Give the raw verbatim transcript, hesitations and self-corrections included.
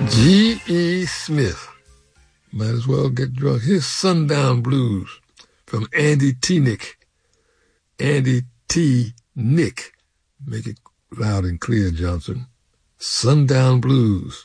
G E. Smith. Might as well get drunk. Here's Sundown Blues from Andy T. Nick. Andy T. Nick. Make it loud and clear, Johnson. Sundown Blues.